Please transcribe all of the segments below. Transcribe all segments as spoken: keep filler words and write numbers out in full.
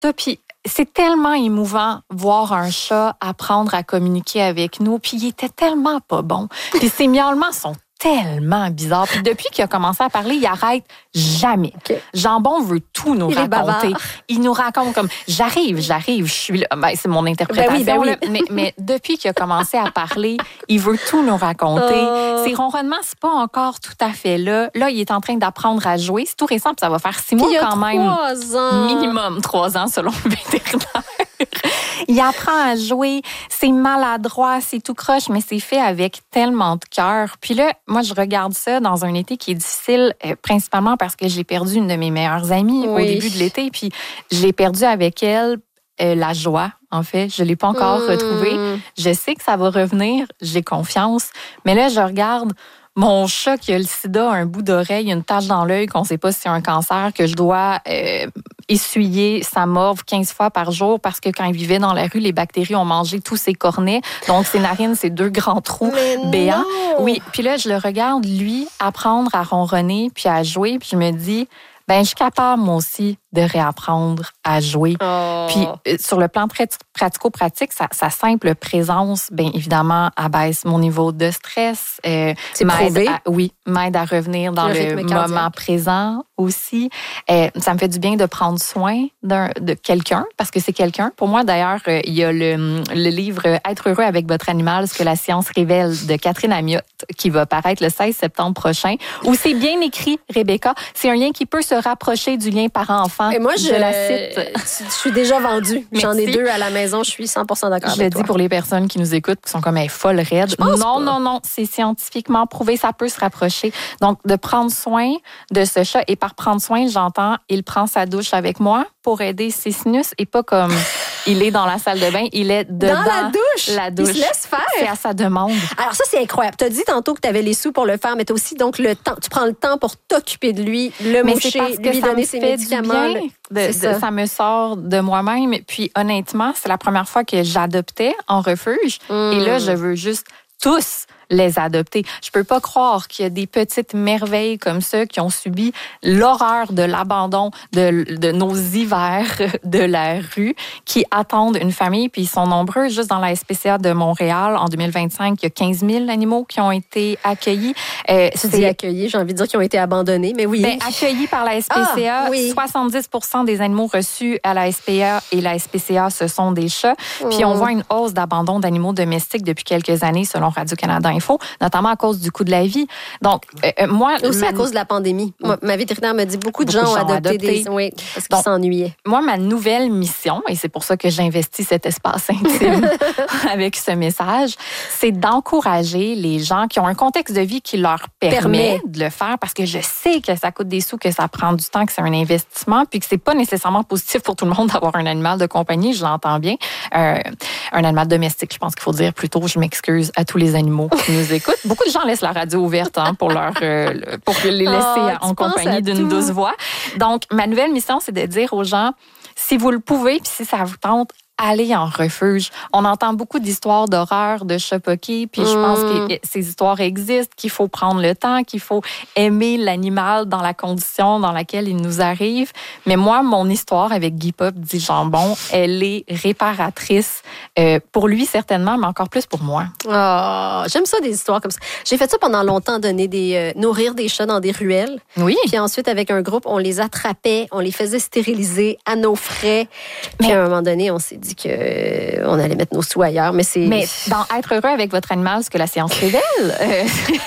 Ça, puis c'est tellement émouvant voir un chat apprendre à communiquer avec nous. Puis il était tellement pas bon. Puis ses miaulements sont tellement bizarres. Puis depuis qu'il a commencé à parler, il arrête jamais. Okay. Jambon veut tout nous il raconter. Il nous raconte comme j'arrive, j'arrive, je suis là. Ben, c'est mon interprétation. Ben oui, ben oui. Mais, mais depuis qu'il a commencé à parler, il veut tout nous raconter. Oh. Ses ronronnements, c'est pas encore tout à fait là. Là, il est en train d'apprendre à jouer. C'est tout récent, puis ça va faire six mois quand même. Trois ans. Minimum trois ans selon le vétérinaire. Il apprend à jouer, c'est maladroit, c'est tout croche, mais c'est fait avec tellement de cœur. Puis là, moi, je regarde ça dans un été qui est difficile, euh, principalement parce que j'ai perdu une de mes meilleures amies oui. au début de l'été. Puis j'ai perdu avec elle euh, la joie, en fait. Je ne l'ai pas encore mmh. retrouvée. Je sais que ça va revenir, j'ai confiance. Mais là, je regarde mon chat qui a le sida, un bout d'oreille, une tache dans l'œil, qu'on ne sait pas si c'est un cancer, que je dois euh, essuyer sa morve quinze fois par jour parce que quand il vivait dans la rue, les bactéries ont mangé tous ses cornets. Donc, ses narines, c'est deux grands trous Mais béants. Non. Oui, puis là, je le regarde, lui, apprendre à ronronner puis à jouer. Puis je me dis, ben je suis capable, moi aussi, de réapprendre à jouer. Oh. Puis, euh, sur le plan très pratico-pratique, sa, sa simple présence, bien évidemment, abaisse mon niveau de stress. Euh, C'est prouvé? À, oui, m'aide à revenir dans le, le moment présent aussi. Euh, ça me fait du bien de prendre soin d'un, de quelqu'un, parce que c'est quelqu'un. Pour moi, d'ailleurs, euh, il y a le, le livre « Être heureux avec votre animal, ce que la science révèle » de Catherine Amiotte, qui va paraître le seize septembre prochain, où c'est bien écrit, Rebecca. C'est un lien qui peut se rapprocher du lien parent-enfant. Et moi, je, je la cite. Je suis déjà vendue. J'en ai deux à la maison. Je suis cent pour cent d'accord je avec toi. Je le dis pour les personnes qui nous écoutent, qui sont comme hey, folles raides. Non, pas. non, non. C'est scientifiquement prouvé. Ça peut se rapprocher. Donc, de prendre soin de ce chat. Et par prendre soin, j'entends, il prend sa douche avec moi pour aider ses sinus et pas comme il est dans la salle de bain. Il est dedans. Dans la douche? La douche. Il se laisse faire. C'est à sa demande. Alors ça, c'est incroyable. Tu as dit tantôt que tu avais les sous pour le faire, mais tu as aussi donc le temps. Tu prends le temps pour t'occuper de lui, le mais moucher, lui donner ses médicaments. De, de, ça. ça me sort de moi-même. Puis honnêtement, c'est la première fois que j'adoptais en refuge. Mm. Et là, je veux juste tous les adopter. Je peux pas croire qu'il y a des petites merveilles comme ça qui ont subi l'horreur de l'abandon de, de nos hivers de la rue, qui attendent une famille, puis ils sont nombreux. Juste dans la S P C A de Montréal, en deux mille vingt-cinq, il y a quinze mille animaux qui ont été accueillis. Euh, tu dis accueillis, j'ai envie de dire qu'ils ont été abandonnés, mais oui. Ben, accueillis par la S P C A. Ah, oui. soixante-dix pour cent des animaux reçus à la S P A et la S P C A, ce sont des chats. Mmh. Puis on voit une hausse d'abandon d'animaux domestiques depuis quelques années, selon Radio-Canada Info, notamment à cause du coût de la vie. Donc, euh, moi... Aussi ma... à cause de la pandémie. Moi, ma vétérinaire me dit beaucoup de beaucoup gens ont adopté, adopté. Des... Oui, parce qu'ils s'ennuyaient. Moi, ma nouvelle mission, et c'est pour ça que j'investis cet espace intime avec ce message, c'est d'encourager les gens qui ont un contexte de vie qui leur permet, permet de le faire, parce que je sais que ça coûte des sous, que ça prend du temps, que c'est un investissement, puis que c'est pas nécessairement positif pour tout le monde d'avoir un animal de compagnie, je l'entends bien. Euh, un animal domestique, je pense qu'il faut dire plutôt, je m'excuse à tous les animaux qui nous écoutent. Beaucoup de gens laissent la radio ouverte hein, pour, leur, euh, pour les laisser oh, en compagnie d'une douce voix. Donc, ma nouvelle mission, c'est de dire aux gens, si vous le pouvez, puis si ça vous tente, allez en refuge. On entend beaucoup d'histoires d'horreur, de chats poqués, puis mmh. je pense que ces histoires existent, qu'il faut prendre le temps, qu'il faut aimer l'animal dans la condition dans laquelle il nous arrive. Mais moi, mon histoire avec Guy Pop dit Jambon, elle est réparatrice euh, pour lui certainement, mais encore plus pour moi. Oh, j'aime ça des histoires comme ça. J'ai fait ça pendant longtemps, donner des euh, nourrir des chats dans des ruelles. Oui. Puis ensuite, avec un groupe, on les attrapait, on les faisait stériliser à nos frais. Puis mais... à un moment donné, on s'est dit qu'on euh, allait mettre nos sous ailleurs, mais c'est... Mais dans Être heureux avec votre animal, ce que la science révèle, euh,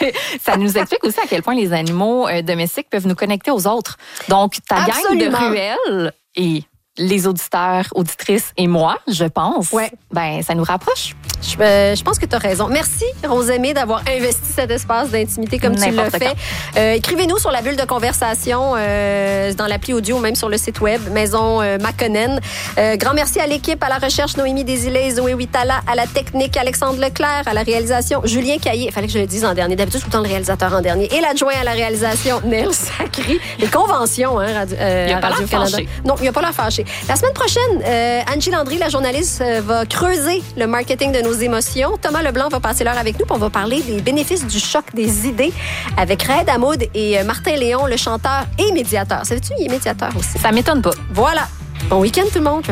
ça nous explique aussi à quel point les animaux euh, domestiques peuvent nous connecter aux autres. Donc, ta Absolument. gang de ruelles et les auditeurs, auditrices et moi, je pense, ouais. ben ça nous rapproche. Je, euh, je pense que tu as raison. Merci, Rosemée, d'avoir investi cet espace d'intimité comme N'importe tu l'as fait. Euh, écrivez-nous sur la bulle de conversation, euh, dans l'appli audio, même sur le site web, Maison euh, Makonnen. Euh, grand merci à l'équipe, à la recherche, Noémie Desilets, Zoé Huitala, à la technique, Alexandre Leclerc, à la réalisation, Julien Caillé. Il fallait que je le dise en dernier. D'habitude, tout le temps le réalisateur en dernier. Et l'adjoint à la réalisation, Nel Sacri. Les conventions, hein, Radio, euh, il n'y a pas Radio Canada. Fâché. Non, il n'y a pas l'air fâché. La semaine prochaine, euh, Angie Landry, la journaliste, euh, va creuser le marketing de nos émotions. Thomas Leblanc va passer l'heure avec nous, puis on va parler des bénéfices du choc des idées avec Raed Hamoud et euh, Martin Léon, le chanteur et médiateur. Savais-tu, il est médiateur aussi. Ça m'étonne pas. Voilà. Bon week-end tout le monde.